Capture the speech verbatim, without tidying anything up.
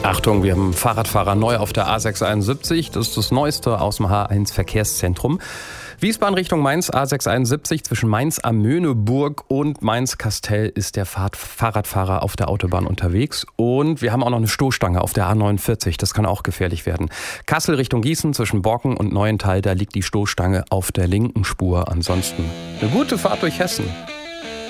Achtung, wir haben Fahrradfahrer neu auf der A sechs einundsiebzig. Das ist das Neueste aus dem H eins Verkehrszentrum. Wiesbaden Richtung Mainz, A sechs einundsiebzig, zwischen Mainz am Möhneburg und Mainz-Kastel ist der Fahrrad- Fahrradfahrer auf der Autobahn unterwegs. Und wir haben auch noch eine Stoßstange auf der A neunundvierzig, das kann auch gefährlich werden. Kassel Richtung Gießen, zwischen Borken und Neuental, da liegt die Stoßstange auf der linken Spur. Ansonsten eine gute Fahrt durch Hessen.